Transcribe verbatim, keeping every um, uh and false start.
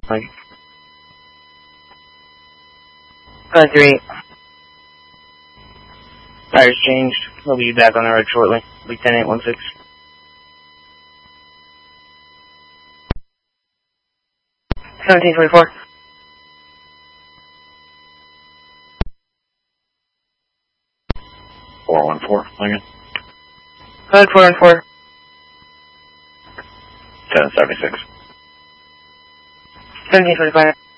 Like, five three eight. Tires changed. He'll be back on the road shortly. Be ten eight one six. seventeen twenty-four. four one four, Lincoln. Code four one four. ten seventy-six. seventeen twenty-five.